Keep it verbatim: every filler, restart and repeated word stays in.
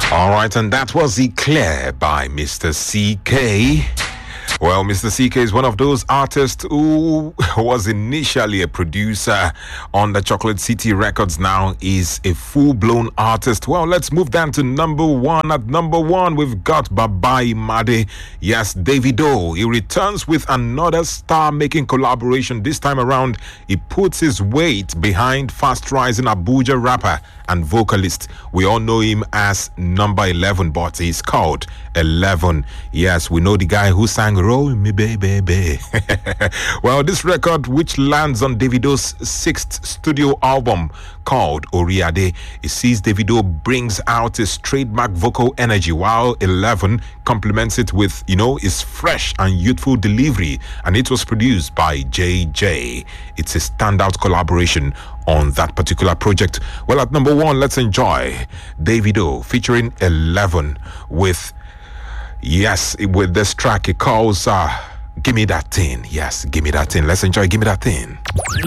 All right, and that was Eclair by Mister C K. Well, Mister C K is one of those artists who was initially a producer on the Chocolate City Records. Now is a full-blown artist. Well, let's move down to number one. At number one, we've got Baba Imade. Yes, Davido. He returns with another star-making collaboration. This time around, he puts his weight behind fast-rising Abuja rapper and vocalist. We all know him as Number eleven, but he's called eleven. Yes, we know the guy who sang Roll Me Baby. Well, this record, which lands on Davido's sixth studio album called Oriade, it sees Davido brings out his trademark vocal energy, while eleven complements it with, you know, his fresh and youthful delivery. And it was produced by J J. It's a standout collaboration on that particular project. Well, at number one, let's enjoy Davido featuring eleven with, yes, with this track it calls uh, Gimme That Thing. Yes, Gimme That Thing. Let's enjoy Gimme That Thing.